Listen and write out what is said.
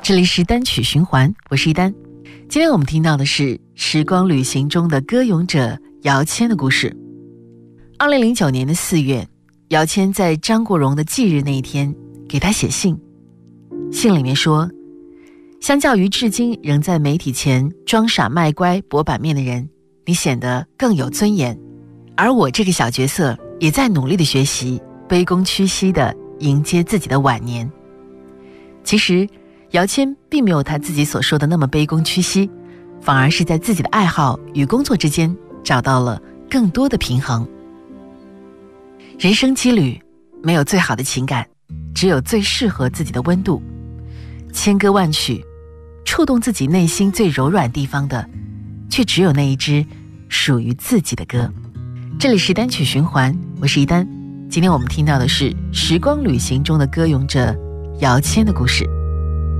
这里是单曲循环，我是一丹。今天我们听到的是时光旅行中的歌咏者姚谦的故事。2009年的4月，姚谦在张国荣的忌日那一天给他写信，信里面说，相较于至今仍在媒体前装傻卖乖博版面的人，你显得更有尊严，而我这个小角色也在努力的学习，卑躬屈膝地迎接自己的晚年。其实姚谦并没有他自己所说的那么卑躬屈膝，反而是在自己的爱好与工作之间找到了更多的平衡。人生羁旅，没有最好的情感，只有最适合自己的温度。千歌万曲，触动自己内心最柔软地方的，却只有那一支属于自己的歌。这里是单曲循环，我是一丹。今天我们听到的是时光旅行中的歌咏者姚谦的故事。